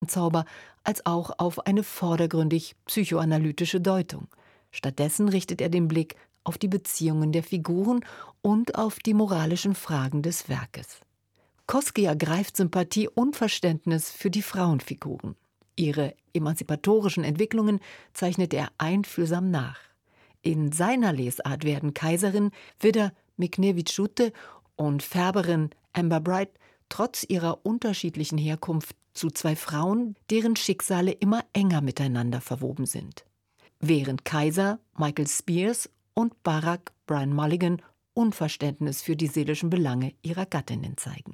Sternzauber als auch auf eine vordergründig psychoanalytische Deutung. Stattdessen richtet er den Blick auf die Beziehungen der Figuren und auf die moralischen Fragen des Werkes. Kosky ergreift Sympathie und Verständnis für die Frauenfiguren. Ihre emanzipatorischen Entwicklungen zeichnet er einfühlsam nach. In seiner Lesart werden Kaiserin Vida Miknevičiūtė und Färberin Amber Bright trotz ihrer unterschiedlichen Herkunft zu zwei Frauen, deren Schicksale immer enger miteinander verwoben sind. Während Kaiser Michael Spears und Barack Brian Mulligan Unverständnis für die seelischen Belange ihrer Gattinnen zeigen.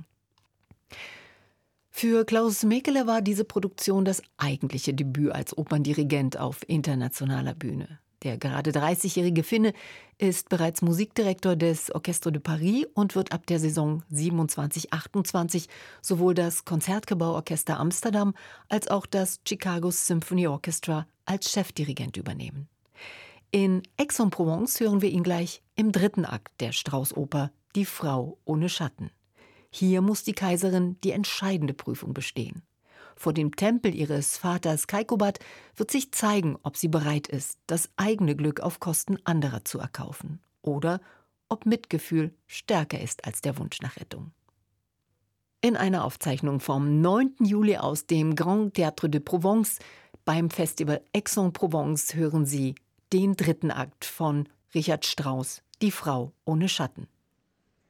Für Klaus Mekele war diese Produktion das eigentliche Debüt als Operndirigent auf internationaler Bühne. Der gerade 30-jährige Finne ist bereits Musikdirektor des Orchestre de Paris und wird ab der Saison 27/28 sowohl das Concertgebouw-Orchester Amsterdam als auch das Chicago Symphony Orchestra als Chefdirigent übernehmen. In Aix-en-Provence hören wir ihn gleich im 3. Akt der Strauß-Oper Die Frau ohne Schatten. Hier muss die Kaiserin die entscheidende Prüfung bestehen. Vor dem Tempel ihres Vaters Kaikobad wird sich zeigen, ob sie bereit ist, das eigene Glück auf Kosten anderer zu erkaufen. Oder ob Mitgefühl stärker ist als der Wunsch nach Rettung. In einer Aufzeichnung vom 9. Juli aus dem Grand Théâtre de Provence beim Festival Aix-en-Provence hören Sie den 3. Akt von Richard Strauss, Die Frau ohne Schatten.